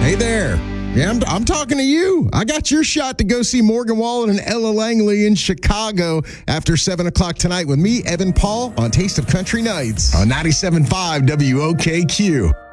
Hey there. Yeah, I'm talking to you. I got your shot to go see Morgan Wallen and Ella Langley in Chicago after 7 o'clock tonight with me, Evan Paul, on Taste of Country Nights on 97.5 WOKQ.